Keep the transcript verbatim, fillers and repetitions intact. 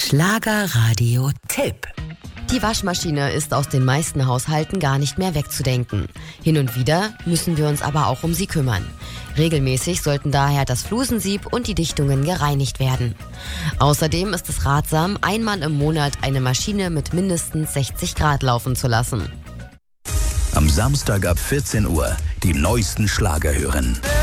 Schlagerradio-Tipp. Die Waschmaschine ist aus den meisten Haushalten gar nicht mehr wegzudenken. Hin und wieder müssen wir uns aber auch um sie kümmern. Regelmäßig sollten daher das Flusensieb und die Dichtungen gereinigt werden. Außerdem ist es ratsam, einmal im Monat eine Maschine mit mindestens sechzig Grad laufen zu lassen. Am Samstag ab vierzehn Uhr die neuesten Schlager hören.